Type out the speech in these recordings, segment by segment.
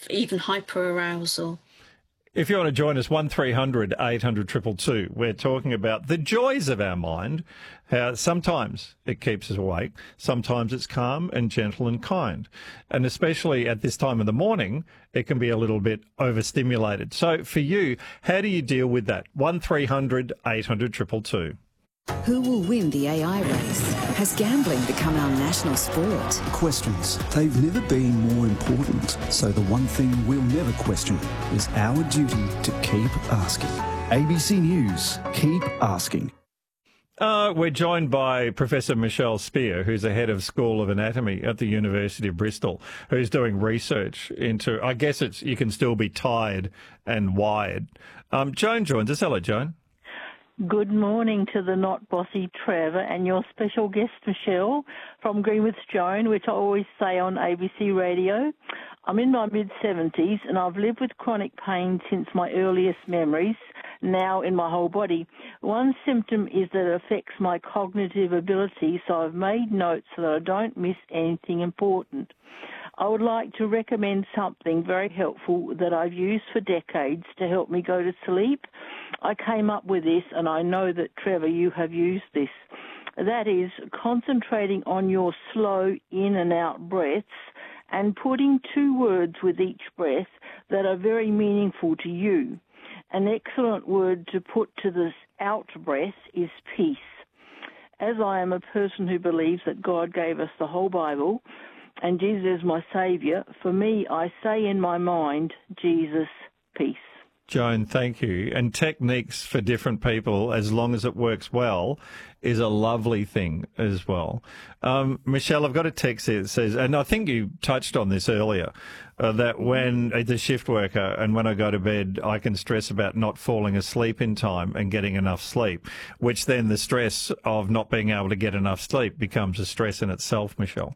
even hyperarousal. If you want to join us, 1300 800 222, we're talking about the joys of our mind, how sometimes it keeps us awake, sometimes it's calm and gentle and kind. And especially at this time of the morning, it can be a little bit overstimulated. So for you, how do you deal with that? 1300 800 222. Who will win the AI race? Has gambling become our national sport? Questions. They've never been more important. So the one thing we'll never question is our duty to keep asking. ABC News. Keep asking. We're joined by Professor Michelle Spear, who's the head of School of Anatomy at the University of Bristol, who's doing research into, I guess you can still be tired and wired. Joan joins us. Hello, Joan. Good morning to the not bossy Trevor and your special guest Michelle from Greenwich Joan, which I always say on ABC Radio. I'm in my mid-70s and I've lived with chronic pain since my earliest memories, now in my whole body. One symptom is that it affects my cognitive ability, so I've made notes so that I don't miss anything important. I would like to recommend something very helpful that I've used for decades to help me go to sleep. I came up with this, and I know that, Trevor, you have used this. That is concentrating on your slow in and out breaths and putting 2 words with each breath that are very meaningful to you. An excellent word to put to this out breath is peace. As I am a person who believes that God gave us the whole Bible, and Jesus is my saviour, for me, I say in my mind, Jesus, peace. Joan, thank you. And techniques for different people, as long as it works well, is a lovely thing as well. Michelle, I've got a text here that says, and I think you touched on this earlier, that when the shift worker and when I go to bed, I can stress about not falling asleep in time and getting enough sleep, which then the stress of not being able to get enough sleep becomes a stress in itself, Michelle.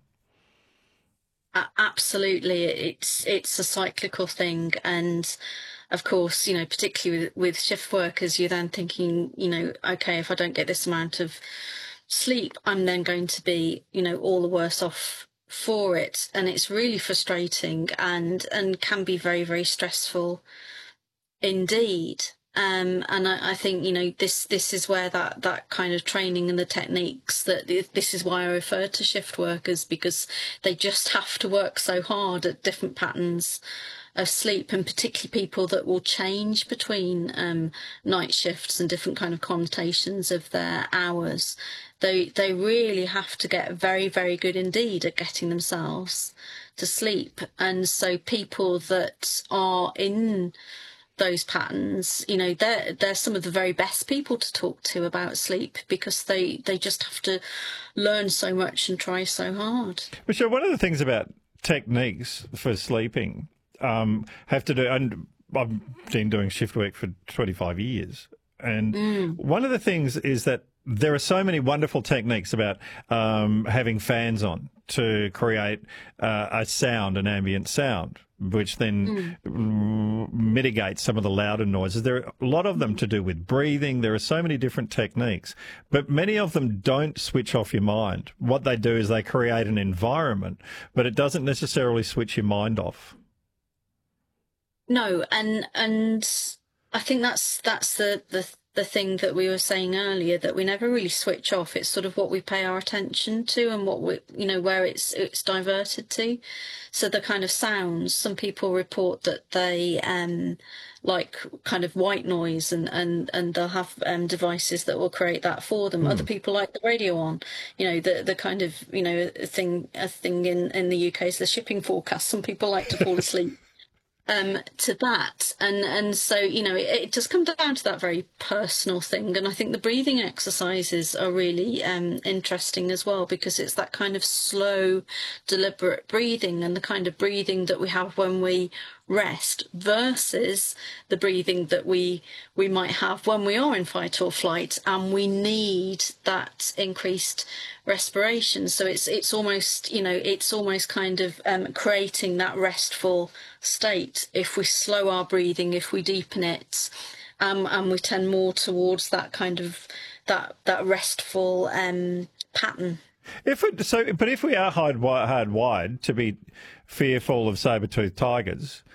Absolutely, it's a cyclical thing, and of course, particularly with shift workers, you're then thinking, okay, if I don't get this amount of sleep, I'm then going to be, all the worse off for it, and it's really frustrating and can be very, very stressful indeed. And I think, this is where that kind of training and the techniques, this is why I refer to shift workers, because they just have to work so hard at different patterns of sleep, and particularly people that will change between night shifts and different kind of connotations of their hours. They really have to get very, very good indeed at getting themselves to sleep. And so people that are in those patterns, they're some of the very best people to talk to about sleep, because they just have to learn so much and try so hard. Michelle, one of the things about techniques for sleeping have to do, and I've been doing shift work for 25 years, and one of the things is that there are so many wonderful techniques about having fans on to create a sound, an ambient sound, which then mitigates some of the louder noises. There are a lot of them to do with breathing. There are so many different techniques, but many of them don't switch off your mind. What they do is they create an environment, but it doesn't necessarily switch your mind off. No, and I think that's the thing that we were saying earlier, that we never really switch off. It's sort of what we pay our attention to and what we, where it's diverted to. So the kind of sounds, some people report that they like kind of white noise, and they'll have devices that will create that for them. Other people like the radio on, the kind of, a thing in the UK is the shipping forecast. Some people like to fall asleep to that, and so it does come down to that very personal thing. And I think the breathing exercises are really interesting as well, because it's that kind of slow, deliberate breathing, and the kind of breathing that we have when we rest versus the breathing that we might have when we are in fight or flight and we need that increased respiration. So it's almost kind of creating that restful state if we slow our breathing, if we deepen it, and we tend more towards that kind of that restful pattern. But if we are hardwired to be fearful of saber-toothed tigers,